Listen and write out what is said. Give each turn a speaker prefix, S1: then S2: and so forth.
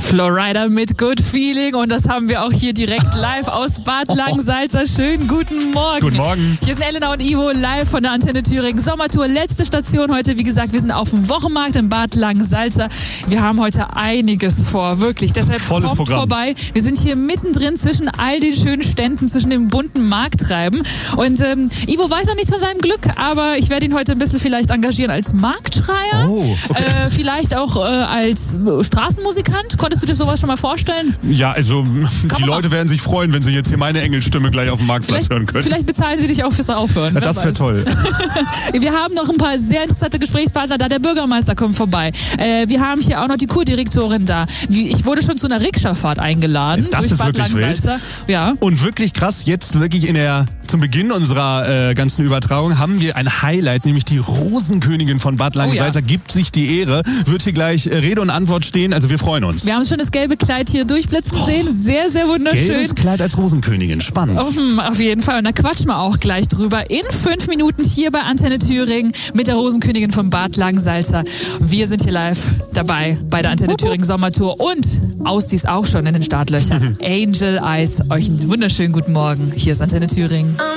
S1: Flowrider mit Good Feeling und das haben wir auch hier direkt live aus Bad Langensalza. Schönen guten Morgen.
S2: Guten Morgen.
S1: Hier sind Elena und Ivo live von der Antenne Thüringen Sommertour. Letzte Station heute, wie gesagt, wir sind auf dem Wochenmarkt in Bad Langensalza. Wir haben heute einiges vor, wirklich. Deshalb
S2: volles
S1: kommt
S2: Programm
S1: vorbei. Wir sind hier mittendrin zwischen all den schönen Ständen, zwischen dem bunten Markttreiben. Und Ivo weiß noch nichts von seinem Glück, aber ich werde ihn heute ein bisschen vielleicht engagieren als Marktschreier.
S2: Oh, okay.
S1: Vielleicht auch als Straßenmusikant. Konntest du dir sowas schon mal vorstellen?
S2: Ja, also die Leute werden sich freuen, wenn sie jetzt hier meine Engelstimme gleich auf dem Marktplatz hören können.
S1: Vielleicht bezahlen sie dich auch fürs Aufhören.
S2: Ja, das wäre toll.
S1: Wir haben noch ein paar sehr interessante Gesprächspartner da. Der Bürgermeister kommt vorbei. Wir haben hier auch noch die Kurdirektorin da. Ich wurde schon zu einer Rikscha-Fahrt eingeladen.
S2: Das
S1: durch
S2: ist
S1: Bad
S2: wirklich
S1: Langensalza.
S2: wild.
S1: Ja.
S2: Und wirklich krass, jetzt wirklich zum Beginn unserer ganzen Übertragung haben wir ein Highlight, nämlich die Rosenkönigin von Bad Langensalza gibt sich die Ehre, wird hier gleich Rede und Antwort stehen, also wir freuen uns.
S1: Wir haben schon das gelbe Kleid hier durchblitzen sehen, sehr, sehr wunderschön.
S2: Gelbes Kleid als Rosenkönigin, spannend.
S1: Auf jeden Fall und da quatschen wir auch gleich drüber in 5 Minuten hier bei Antenne Thüringen mit der Rosenkönigin von Bad Langensalza. Wir sind hier live dabei bei der Antenne Thüringen Sommertour und Austi ist auch schon in den Startlöchern. Angel Eyes, euch einen wunderschönen guten Morgen. Hier ist Antenne Thüringen.